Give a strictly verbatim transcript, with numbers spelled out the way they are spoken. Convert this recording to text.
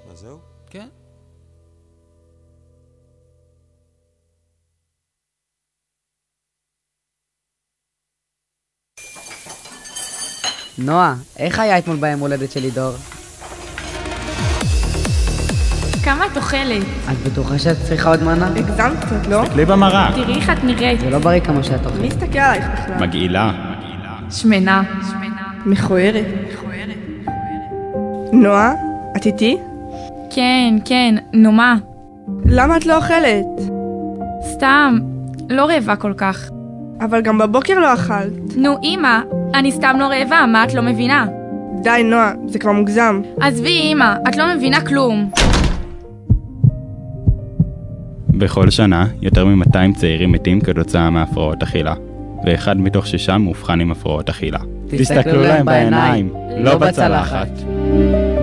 אז זהו? כן. נועה, איך היה אתמול ביום הולדת שלי דור? כמה את אוכלת? את בטוחה שאת צריכה עוד מנה? הגזמת קצת, לא? תסתכלי במראה. תראי איך את נראית. זה לא בריא כמה שאת מי אוכלת. הסתכל עלייך בכלל? מגעילה. שמנה. מכוערת. נועה, את איתי? כן, כן, נו מה? למה את לא אוכלת? סתם, לא רעבה כל כך. אבל גם בבוקר לא אכלת. נו אמא, אני סתם לא רעבה, מה את לא מבינה? די נועה, זה כבר מוגזם. עזבי אמא, את לא מבינה כלום. בכל שנה, יותר מ-מאתיים צעירים מתים כתוצאה מהפרעות אכילה, ואחד מתוך שישה מאובחן עם הפרעות אכילה. תסתכלו להם בעיניים, לא בצלחת.